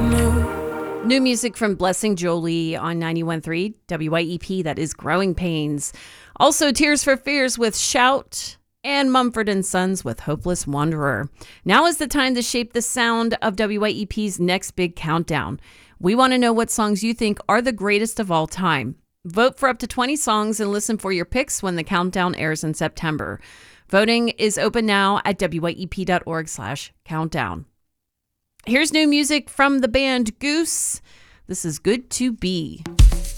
New music from Blessing Jolie on 91.3 WYEP, that is Growing Pains. Also, Tears for Fears with Shout, and Mumford & Sons with Hopeless Wanderer. Now is the time to shape the sound of WYEP's next big countdown. We want to know what songs you think are the greatest of all time. Vote for up to 20 songs and listen for your picks when the countdown airs in September. Voting is open now at wyep.org/countdown. Here's new music from the band Goose. This is Good to Be.